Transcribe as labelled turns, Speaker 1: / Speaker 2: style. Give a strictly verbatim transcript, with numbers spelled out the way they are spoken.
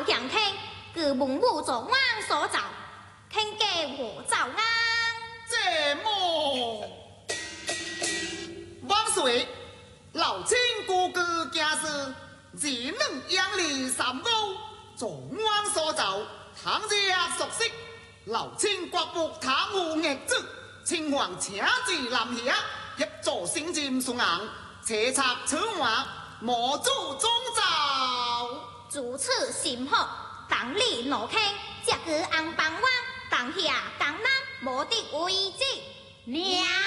Speaker 1: 强听，佢蒙武做我所造，听嘅我造啱。
Speaker 2: 这么，万岁，老亲哥哥家事，只能养你三高，做我所造，唐家熟悉。老亲国服唐无逆子，青黄车子南下，协助新进顺行，车策车马，莫主中造。
Speaker 1: 如此甚好，当你挪听，这个安邦湾，当下江南无敌为之。娘。